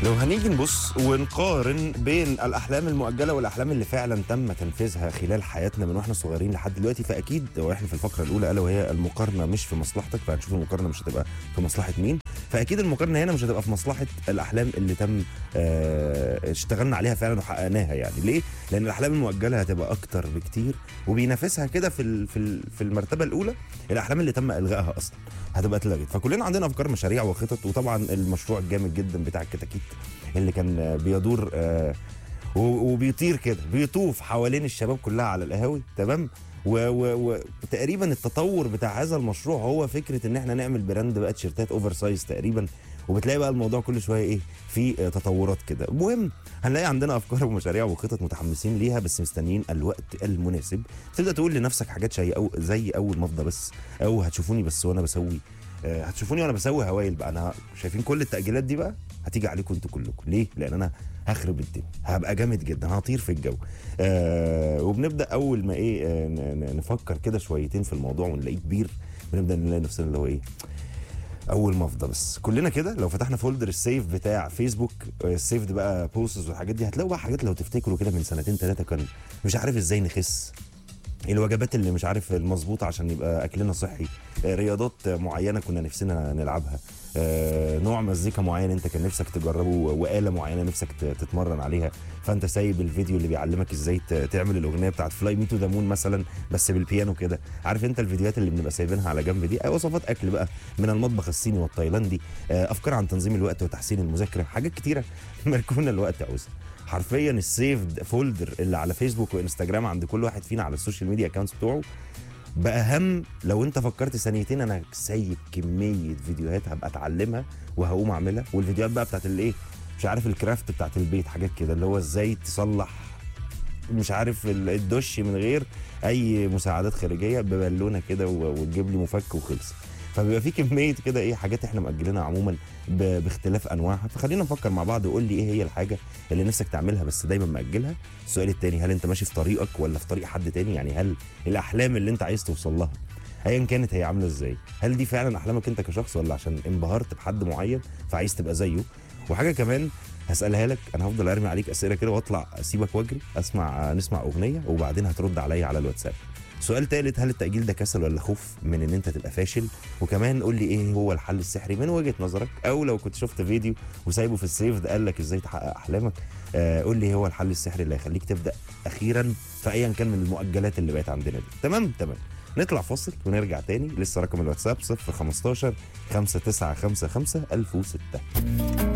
لو هنيجي نبص ونقارن بين الأحلام المؤجلة والأحلام اللي فعلا تم تنفيذها خلال حياتنا من واحنا صغيرين لحد دلوقتي، فأكيد واحنا في الفقرة الأولى ألا وهي المقارنة مش في مصلحتك، فهنشوف المقارنة مش هتبقى في مصلحة مين. فأكيد المقارنة هنا مش هتبقى في مصلحة الأحلام اللي تم اشتغلنا عليها فعلا وحققناها. يعني ليه؟ لأن الأحلام المؤجلة هتبقى أكتر بكتير، وبينافسها كده في المرتبة الأولى الأحلام اللي تم إلغائها أصلا هتبقى اتلغت. فكلنا عندنا أفكار مشاريع وخطط، وطبعا المشروع الجامد جدا بتاع الكتاكيت اللي كان بيدور وبيطير كده بيطوف حوالين الشباب كلها على القهاوي، تمام. وتقريبا التطور بتاع هذا المشروع هو فكره ان احنا نعمل براند بقى تيشيرتات اوفر سايز تقريبا، وبتلاقي بقى الموضوع كل شويه ايه في تطورات كده. المهم هنلاقي عندنا افكار ومشاريع وخطط متحمسين ليها، بس مستنيين الوقت المناسب تبدا تقول لنفسك حاجات زي اول ما افضى بس، او هتشوفوني بس وانا بسوي هتشوفوني وانا بسوي هوايل بقى. انا شايفين كل التاجيلات دي بقى هتيجي عليكم انتوا كلكم. ليه؟ لان انا هخرب الدنيا، هبقى جامد جدا، هطير في الجو. وبنبدا اول ما ايه نفكر كده شويتين في الموضوع ونلاقيه كبير، بنبدا نلاقي نفسنا اللي هو ايه اول ما افضى بس. كلنا كده لو فتحنا فولدر السيف بتاع فيسبوك، السيف ده بقى بوستس والحاجات دي، هتلاقوا بقى حاجات لو تفتكروا كده من سنتين ثلاثه كان مش عارف ازاي نخس، الوجبات اللي مش عارف المظبوطه عشان يبقى اكلنا صحي، رياضات معينه كنا نفسنا نلعبها، نوع مزيكا معين انت كان نفسك تجربه، وآلة معينه نفسك تتمرن عليها، فانت سايب الفيديو اللي بيعلمك ازاي تعمل الاغنيه بتاعت فلاي مي تو ذا مون مثلا بس بالبيانو كده. عارف انت الفيديوهات اللي بنبقى سايبينها على جنب دي، وصفات اكل بقى من المطبخ الصيني والتايلاندي، افكار عن تنظيم الوقت وتحسين المذاكره، حاجات كتيره مركونه الوقت عاوزها. حرفيا السيفد فولدر اللي على فيسبوك وانستجرام عند كل واحد فينا على السوشيال ميديا اكونتس بتوعه بقى هم. لو انت فكرت ثانيتين انا سايب كميه فيديوهات هبقى اتعلمها وهقوم اعملها، والفيديوهات بقى بتاعت الايه مش عارف الكرافت بتاعت البيت، حاجات كده اللي هو ازاي تصلح مش عارف الدش من غير اي مساعدات خارجيه ببالونه كده وتجيب لي مفك وخلص. فبيبقى في كميه كده ايه حاجات احنا مأجلينها عموما باختلاف انواعها. فخلينا نفكر مع بعض وقول لي ايه هي الحاجه اللي نفسك تعملها بس دايما مأجلها. السؤال التاني، هل انت ماشي في طريقك ولا في طريق حد تاني؟ يعني هل الاحلام اللي انت عايز توصل لها ايا كانت هي عامله ازاي، هل دي فعلا احلامك انت كشخص ولا عشان انبهرت بحد معين فعايز تبقى زيه؟ وحاجه كمان هسألها لك، انا هفضل ارمي عليك اسئله كده واطلع اسيبك واجري نسمع اغنيه وبعدين هترد عليا على الواتساب. سؤال ثالث، هل التأجيل ده كسل ولا خوف من ان انت تبقى فاشل؟ وكمان قول لي ايه هو الحل السحري من وجهة نظرك، او لو كنت شفت فيديو وسايبه في السيف ده قال لك ازاي تحقق احلامك، قول لي هو الحل السحري اللي هيخليك تبدأ اخيرا في ايا كان من المؤجلات اللي بقت عندنا دي. تمام. نطلع فاصل ونرجع تاني. لسه رقم الواتساب 015 5955 1006.